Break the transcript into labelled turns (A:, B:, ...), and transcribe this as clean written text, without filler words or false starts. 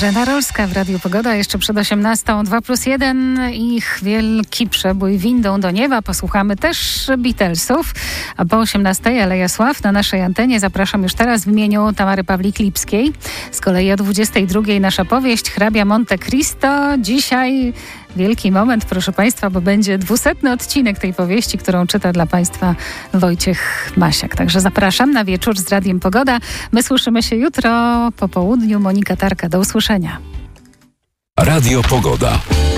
A: Katarzyna Rolska w Radiu Pogoda. Jeszcze przed 18:00 2+1 ich wielki przebój windą do nieba. Posłuchamy też Beatlesów. A po 18:00 Aleja Sław na naszej antenie. Zapraszam już teraz w imieniu Tamary Pawlik-Lipskiej. Z kolei o 22:00 nasza powieść Hrabia Monte Cristo. Dzisiaj wielki moment, proszę Państwa, bo będzie 200. odcinek tej powieści, którą czyta dla Państwa Wojciech Masiak. Także zapraszam na wieczór z Radiem Pogoda. My słyszymy się jutro po południu. Monika Tarka, do usłyszenia.
B: Radio Pogoda.